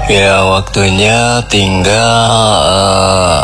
Ya, waktunya tinggal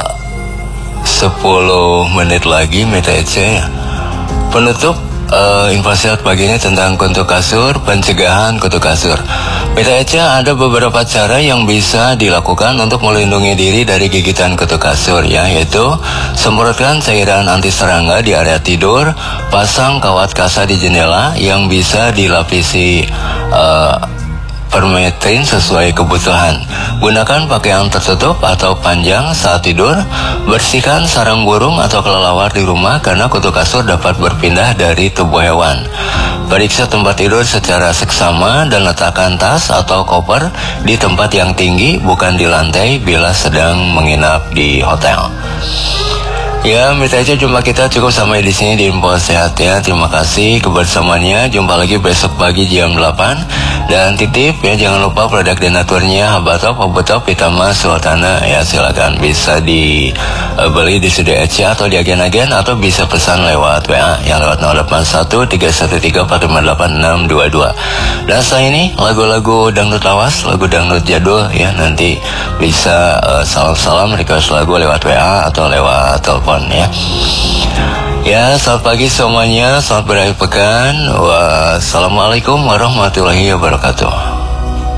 10 menit lagi Mita Ece ya. Penutup informasi pagi ini tentang kutu kasur, pencegahan kutu kasur. Mita Ece, ada beberapa cara yang bisa dilakukan untuk melindungi diri dari gigitan kutu kasur ya, yaitu semprotkan cairan anti serangga di area tidur, pasang kawat kasa di jendela yang bisa dilapisi permetrin sesuai kebutuhan. Gunakan pakaian tertutup atau panjang saat tidur. Bersihkan sarang burung atau kelelawar di rumah karena kutu kasur dapat berpindah dari tubuh hewan. Periksa tempat tidur secara seksama dan letakkan tas atau koper di tempat yang tinggi, bukan di lantai bila sedang menginap di hotel. Ya, Mita Ece, jumpa kita cukup sampai di sini di Info Sehat ya. Terima kasih kebersamaannya. Jumpa lagi besok pagi jam 8. Dan titip ya, jangan lupa produk donaturnya Habatop, Obotop, Pitama, Sultana ya, silakan bisa dibeli di Studio Ece atau di agen-agen, atau bisa pesan lewat WA yang lewat 081 313 458 622. Dan setelah ini lagu-lagu dangdut lawas, lagu dangdut jadul ya, nanti bisa salam-salam request lagu lewat WA atau lewat telepon ya. Ya, selamat pagi semuanya, selamat berakhir pekan. Wassalamualaikum warahmatullahi wabarakatuh.